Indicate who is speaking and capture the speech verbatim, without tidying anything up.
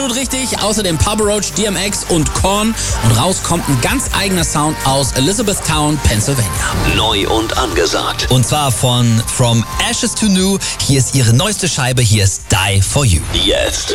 Speaker 1: Absolut richtig. Außerdem Papa Roach, D M X und Korn. Und raus kommt ein ganz eigener Sound aus Elizabethtown, Pennsylvania.
Speaker 2: Neu und angesagt.
Speaker 3: Und zwar von From Ashes to New. Hier ist ihre neueste Scheibe. Hier ist Die For You.
Speaker 2: Jetzt